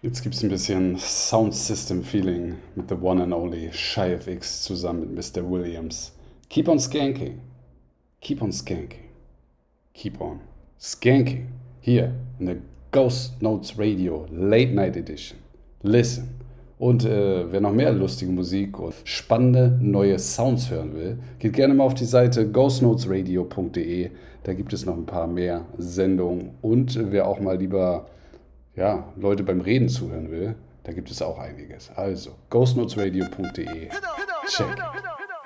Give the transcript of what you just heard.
Jetzt gibt es ein bisschen Sound System Feeling mit The One and Only Shy FX zusammen mit Mr. Williams. Keep on skanking, keep on skanking, keep on skanking. Hier in der Ghost Notes Radio Late Night Edition. Listen. Und wer noch mehr lustige Musik und spannende neue Sounds hören will, geht gerne mal auf die Seite ghostnotesradio.de. Da gibt es noch ein paar mehr Sendungen. Und wer auch mal lieber Leute beim Reden zuhören will, da gibt es auch einiges. Also ghostnotesradio.de. Check.